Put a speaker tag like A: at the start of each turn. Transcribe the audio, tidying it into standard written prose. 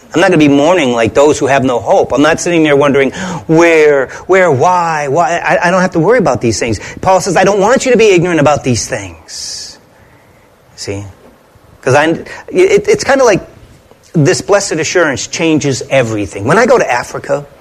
A: I'm not going to be mourning like those who have no hope. I'm not sitting there wondering where, why. I don't have to worry about these things. Paul says, I don't want you to be ignorant about these things. See? Because it's kind of like this blessed assurance changes everything. When I go to Africa,